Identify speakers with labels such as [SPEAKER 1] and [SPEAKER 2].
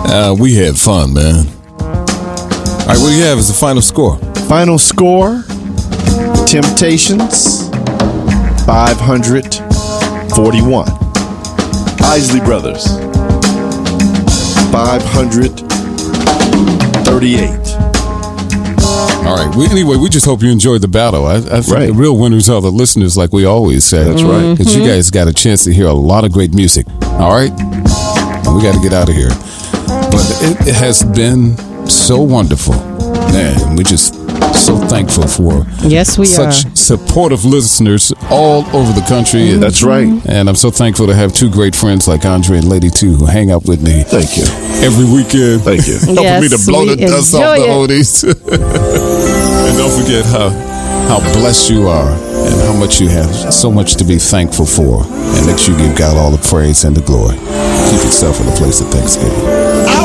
[SPEAKER 1] We had fun, man. All right, what do you have as the final score?
[SPEAKER 2] Final score, Temptations, 541. Isley Brothers, 538.
[SPEAKER 1] All right. Anyway, we just hope you enjoyed the battle. I think the real winners are the listeners, like we always say.
[SPEAKER 2] That's right.
[SPEAKER 1] Because you guys got a chance to hear a lot of great music. All right? And we got to get out of here. But it has been so wonderful. Man, we're just so thankful for such supportive listeners all over the country.
[SPEAKER 2] That's right.
[SPEAKER 1] And I'm so thankful to have two great friends like Andre and Lady Two who hang out with me.
[SPEAKER 2] Thank you.
[SPEAKER 1] Every weekend.
[SPEAKER 2] Thank you.
[SPEAKER 1] Helping me to blow the dust off the oldies. And don't forget how blessed you are and how much you have so much to be thankful for. And make sure you give God all the praise and the glory. Keep yourself in a place of thanksgiving.